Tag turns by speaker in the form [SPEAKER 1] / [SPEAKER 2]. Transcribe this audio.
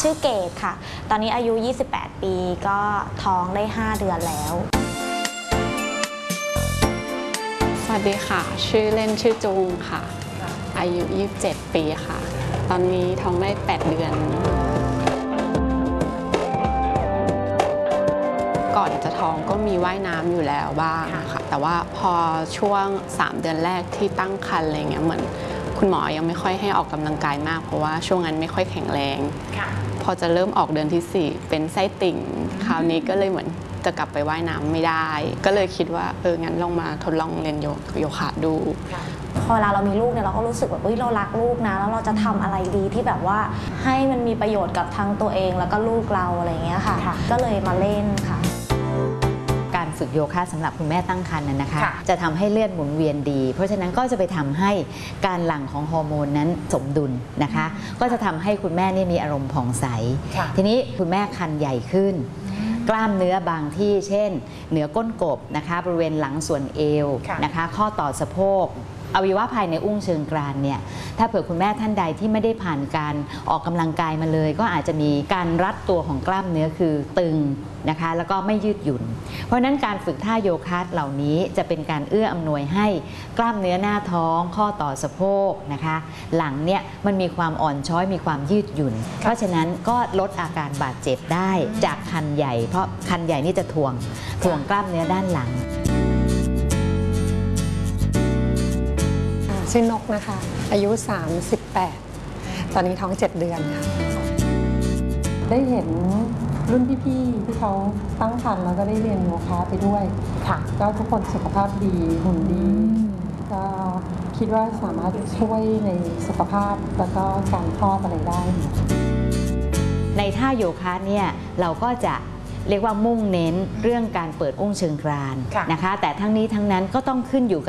[SPEAKER 1] ชื่อเกดค่ะตอนนี้อายุ28ปีก็ท้องได้5เดือนแล้ว
[SPEAKER 2] สวัสดีค่ะชื่อเล่นชื่อจุงค่ะอายุ27ปีค่ะตอนนี้ท้องได้8เดือนก่อนจะท้องก็มีว่ายน้ำอยู่แล้วบ้างค่ะแต่ว่าพอช่วง3เดือนแรกที่ตั้งครรภ์อะไรเงี้ยเหมือนคุณหมอยังไม่ค่อยให้ออกกำลังกายมากเพราะว่าช่วงนั้นไม่ค่อยแข็งแรงพอจะเริ่มออกเดือนที่4เป็นไส้ติ่งคราวนี้ก็เลยเหมือนจะกลับไปว่ายน้ำไม่ได้ก็เลยคิดว่างั้นลองมาทดลองเรียนโยคะดู
[SPEAKER 1] พอเวลาเรามีลูกเนี่ยเราก็รู้สึกแบบเรารักลูกนะแล้วเราจะทำอะไรดีที่แบบว่าให้มันมีประโยชน์กับทั้งตัวเองแล้วก็ลูกเราอะไรอย่างเงี้ยค่ะก็เลยมาเล่นค่ะ
[SPEAKER 3] การฝึกโยคะสำหรับคุณแม่ตั้งครรภ์นะคะจะทำให้เลือดหมุนเวียนดีเพราะฉะนั้นก็จะไปทำให้การหลั่งของฮอร์โมนนั้นสมดุลนะคะก็จะทำให้คุณแม่นี่มีอารมณ์ผ่องใสทีนี้คุณแม่ครรภ์ใหญ่ขึ้นกล้ามเนื้อบางที่เช่นเหนือก้นกบนะคะบริเวณหลังส่วนเอวนะคะข้อต่อสะโพกอวัยวะภายในอุ้งเชิงกรานเนี่ยถ้าเผื่อคุณแม่ท่านใดที่ไม่ได้ผ่านการออกกำลังกายมาเลยก็อาจจะมีการรัดตัวของกล้ามเนื้อคือตึงนะคะแล้วก็ไม่ยืดหยุ่นเพราะฉะนั้นการฝึกท่าโยคะเหล่านี้จะเป็นการเอื้ออำนวยให้กล้ามเนื้อหน้าท้องข้อต่อสะโพกนะคะหลังเนี่ยมันมีความอ่อนช้อยมีความยืดหยุ่นเพราะฉะนั้นก็ลดอาการบาดเจ็บได้จากครรภ์ใหญ่เพราะครรภ์ใหญ่นี่จะถ่วงกล้ามเนื้อด้านหลัง
[SPEAKER 4] ชื่อนกนะคะอายุ38ตอนนี้ท้อง7เดือนค่ะได้เห็นรุ่นพี่ๆที่เขาตั้งครรภ์แล้วก็ได้เรียนโยคะไปด้วยค่ะก็ทุกคนสุขภาพดีหุ่นดีก็คิดว่าสามารถช่วยในสุขภาพแล้วก็การคลอดอะไรได้
[SPEAKER 3] ในท่าโยคะเนี่ยเราก็จะเรียกว่ามุ่งเน้นเรื่องการเปิดอุ้งเชิงกรานนะคะแต่ทั้งนี้ทั้งนั้นก็ต้องขึ้นอยู่กับ